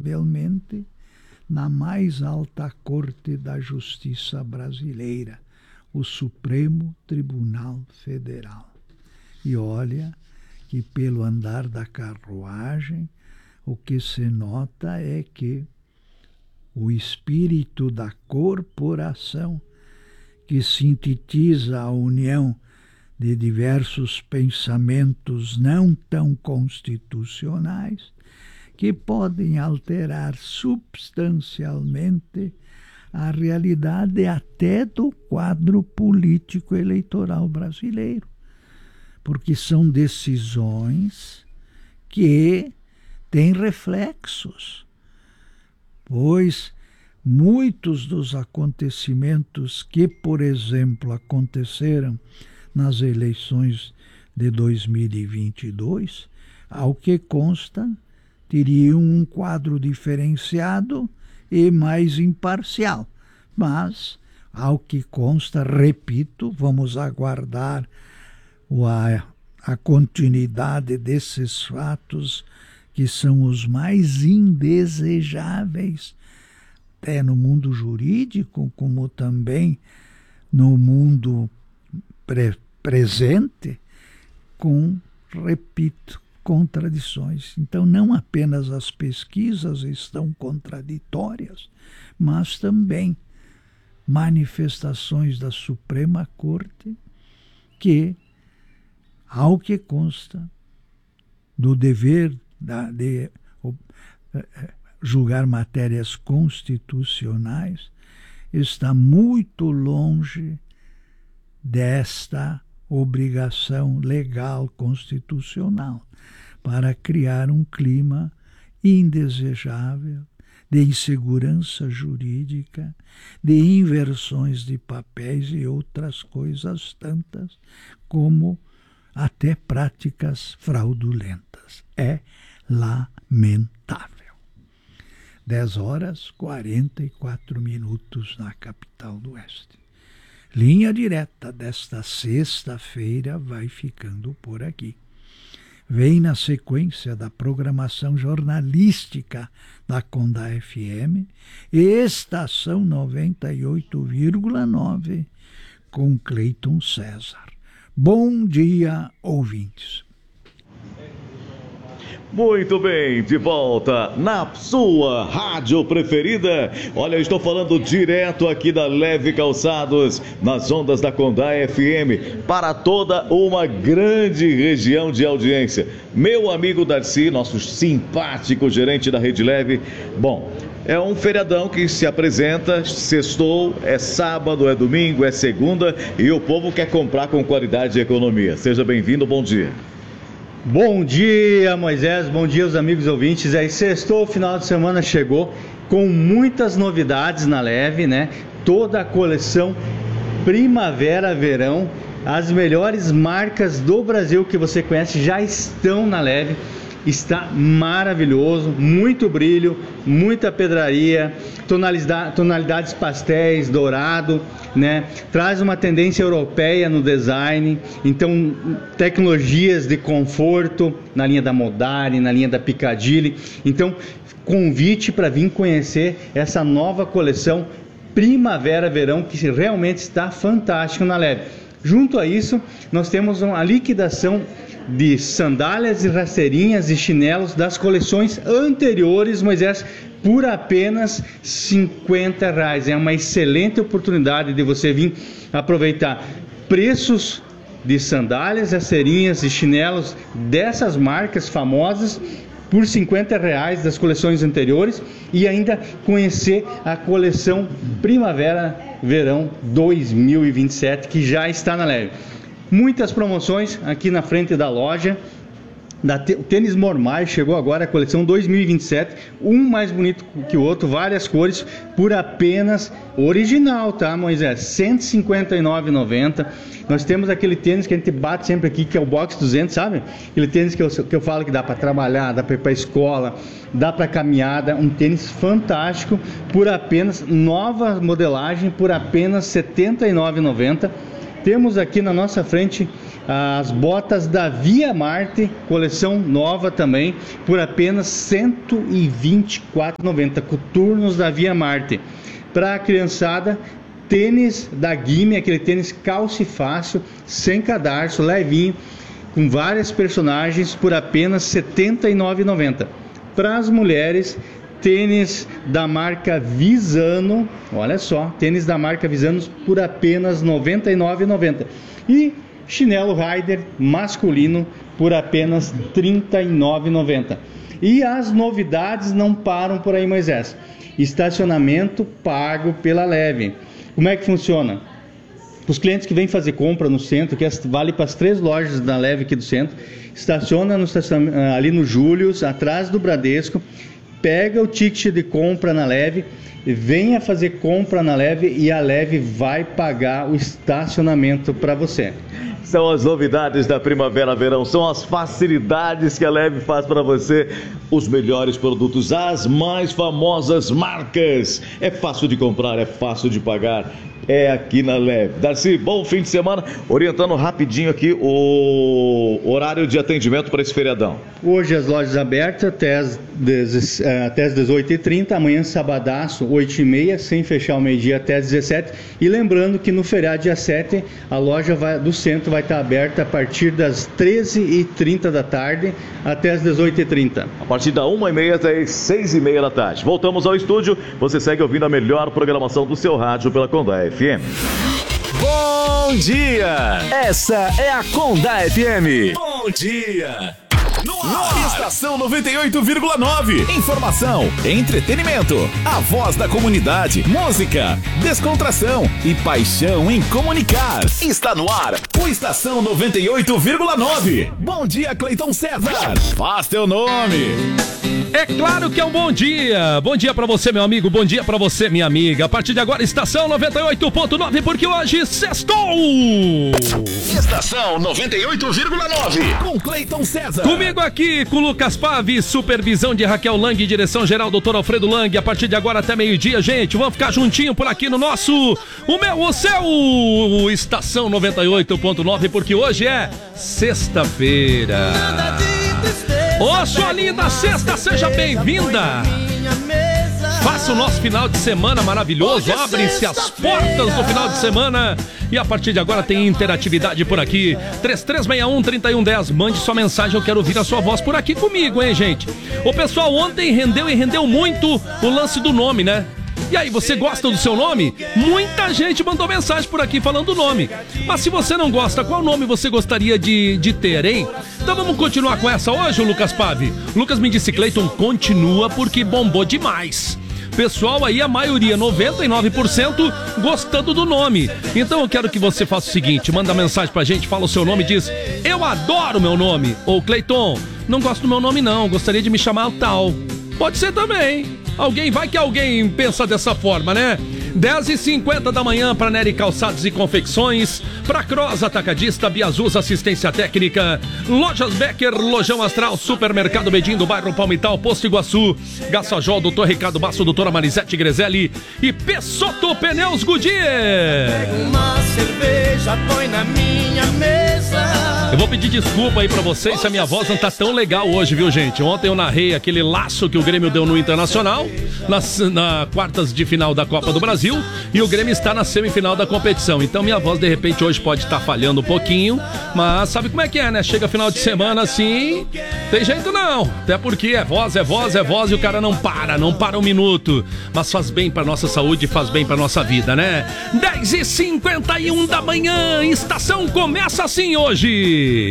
incontestavelmente na mais alta corte da justiça brasileira, o Supremo Tribunal Federal. E olha que pelo andar da carruagem, o que se nota é que o espírito da corporação, que sintetiza a união de diversos pensamentos não tão constitucionais, que podem alterar substancialmente a realidade até do quadro político eleitoral brasileiro, porque são decisões que têm reflexos, pois muitos dos acontecimentos que, por exemplo, aconteceram nas eleições de 2022, ao que consta, teriam um quadro diferenciado e mais imparcial. Mas, ao que consta, repito, vamos aguardar a continuidade desses fatos, que são os mais indesejáveis, até no mundo jurídico, como também no mundo presente, com, repito, contradições. Então, não apenas as pesquisas estão contraditórias, mas também manifestações da Suprema Corte que, ao que consta, do dever de julgar matérias constitucionais, está muito longe desta obrigação legal constitucional para criar um clima indesejável de insegurança jurídica, de inversões de papéis e outras coisas tantas, como até práticas fraudulentas. É lamentável. 10h44 na capital do Oeste. Linha Direta desta sexta-feira vai ficando por aqui. Vem na sequência da programação jornalística da Condá FM, Estação 98,9, com Cleiton César. Bom dia, ouvintes. Muito bem, de volta na sua rádio preferida. Olha, eu estou falando direto aqui da Leve Calçados, nas ondas da Condá FM, para toda uma grande região de audiência. Meu amigo Darcy, nosso simpático gerente da Rede Leve. Bom, é um feriadão que se apresenta, sextou, é sábado, é domingo, é segunda, e o povo quer comprar com qualidade e economia. Seja bem-vindo, bom dia. Bom dia, Moisés, bom dia aos amigos ouvintes. Aí sextou, o final de semana chegou com muitas novidades na Leve, né? Toda a coleção primavera-verão, as melhores marcas do Brasil que você conhece já estão na Leve. Está maravilhoso, muito brilho, muita pedraria, tonalidades pastéis, dourado, né? Traz uma tendência europeia no design, então tecnologias de conforto na linha da Modari, na linha da Piccadilly. Então, convite para vir conhecer essa nova coleção primavera-verão que realmente está fantástico na Leve. Junto a isso, nós temos uma liquidação de sandálias e rasteirinhas e chinelos das coleções anteriores, Moisés, por apenas R$50. É uma excelente oportunidade de você vir aproveitar preços de sandálias, rasteirinhas e chinelos dessas marcas famosas por R$50 das coleções anteriores e ainda conhecer a coleção Primavera-Verão 2027 que já está na Leve. Muitas promoções aqui na frente da loja. O tênis Mormai chegou agora, a coleção 2027, um mais bonito que o outro, várias cores, por apenas original, tá, Moisés? R$ 159,90. Nós temos aquele tênis que a gente bate sempre aqui, que é o Box 200, sabe? Aquele tênis que eu falo que dá para trabalhar, dá para ir para a escola, dá para caminhada, um tênis fantástico, por apenas, nova modelagem, por apenas R$ 79,90. Temos aqui na nossa frente as botas da Via Marte, coleção nova também, por apenas R$ 124,90, coturnos da Via Marte. Para a criançada, tênis da Gimme, aquele tênis calce fácil, sem cadarço, levinho, com várias personagens, por apenas R$ 79,90. Para as mulheres, tênis da marca Visano, olha só, tênis da marca Visano por apenas R$ 99,90. E chinelo Rider masculino por apenas R$ 39,90. E as novidades não param por aí, Moisés. Estacionamento pago pela Leve. Como é que funciona? Os clientes que vêm fazer compra no centro, que vale para as 3 lojas da Leve aqui do centro, estaciona ali no Július, atrás do Bradesco, pega o ticket de compra na Leve, venha fazer compra na Leve e a Leve vai pagar o estacionamento para você. São as novidades da primavera-verão, são as facilidades que a Leve faz para você, os melhores produtos, as mais famosas marcas. É fácil de comprar, é fácil de pagar, é aqui na Leve. Darcy, bom fim de semana, orientando rapidinho aqui o horário de atendimento para esse feriadão. Hoje as lojas abertas até as 18h30, amanhã sabadaço, 8h30, sem fechar o meio-dia até as 17h. E lembrando que no feriado dia 7, a loja do centro vai estar aberta a partir das 13h30 da tarde até as 18h30. A partir da 1h30 até as 6h30 da tarde. Voltamos ao estúdio, você segue ouvindo a melhor programação do seu rádio pela Condá FM. Bom dia! Essa é a Condá FM. Bom dia! No Estação 98,9. Informação, entretenimento, a voz da comunidade, música, descontração e paixão em comunicar. Está no ar o Estação 98,9. Bom dia, Cleiton César. Faz teu nome. É claro que é um bom dia. Bom dia pra você, meu amigo. Bom dia pra você, minha amiga. A partir de agora, Estação 98,9, porque hoje sextou. Estação 98,9 com Cleiton César. Comigo aqui, com Lucas Pave, supervisão de Raquel Lang, direção geral Dr. Alfredo Lang. A partir de agora até meio-dia, gente, vamos ficar juntinho por aqui no nosso, o seu Estação 98,9, porque hoje é sexta-feira. Ô, sua linda sexta, seja bem-vinda. Faça o nosso final de semana maravilhoso. Abrem-se as portas do final de semana. E a partir de agora tem interatividade por aqui. 3361-3110. Mande sua mensagem, eu quero ouvir a sua voz por aqui comigo, hein, gente? O pessoal ontem rendeu muito o lance do nome, né? E aí, você gosta do seu nome? Muita gente mandou mensagem por aqui falando o nome. Mas se você não gosta, qual nome você gostaria de ter, hein? Então vamos continuar com essa hoje, Lucas Pave? Lucas me disse, Cleiton, continua porque bombou demais. Pessoal aí, a maioria, 99%, gostando do nome. Então eu quero que você faça o seguinte, manda mensagem pra gente, fala o seu nome e diz, eu adoro meu nome. Ou, Cleiton, não gosto do meu nome não, gostaria de me chamar tal. Pode ser também. Vai que alguém pensa dessa forma, né? 10h50 da manhã para Nery Calçados e Confecções, para Cross Atacadista, Biazuz Assistência Técnica, Lojas Becker, Lojão Astral, Supermercado Bedim do bairro Palmital, Posto Iguaçu, Gassajol, Dr. Ricardo Basso, Doutora Marisete Grezelli e Pessotto Pneus Goodyear. Pega uma cerveja, põe na minha mesa. Eu vou pedir desculpa aí pra vocês se a minha voz não tá tão legal hoje, viu, gente? Ontem eu narrei aquele laço que o Grêmio deu no Internacional, na quartas de final da Copa do Brasil, e o Grêmio está na semifinal da competição. Então minha voz, de repente, hoje pode estar falhando um pouquinho, mas sabe como é que é, né? Chega final de semana assim, tem jeito não. Até porque é voz e o cara não para um minuto. Mas faz bem pra nossa saúde, faz bem pra nossa vida, né? 10h51 da manhã, Estação começa assim hoje.